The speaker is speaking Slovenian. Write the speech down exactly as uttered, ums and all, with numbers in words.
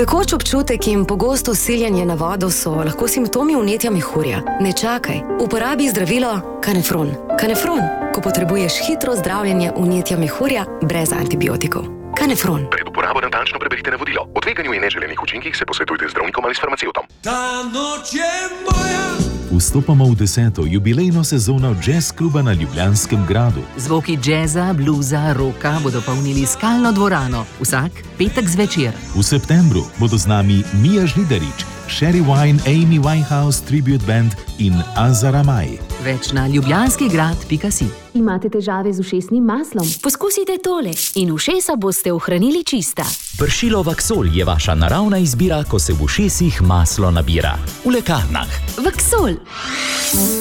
Pekoč občutek in pogosto siljenje na vodo so lahko simptomi vnetja mehurja. Ne čakaj, uporabi zdravilo Canefron. Canefron, ko potrebuješ hitro zdravljenje vnetja mehurja brez antibiotikov. Canefron. Pred uporabo natančno preberite navodilo. O tveganju in neželenih učinkih se posvetujte z zdravnikom ali s farmacevtom. Ta noč je moja. Vstopamo v deseto jubilejno sezono Jazz kluba na Ljubljanskem gradu. Zvoki džeza, bluza, roka bodo polnili skalno dvorano. Vsak petek zvečer. V septembru bodo z nami Mija Žnidarič, Sherry Wine, Amy Winehouse Tribute Band in Azar Amai. Več na ljubljanskigrad pika si. Imate težave z ušesnim maslom? Poskusite tole in ušesa boste ohranili čista. Pršilo Vaksol je vaša naravna izbira, ko se v ušesih maslo nabira. V lekarnah. Vaksol.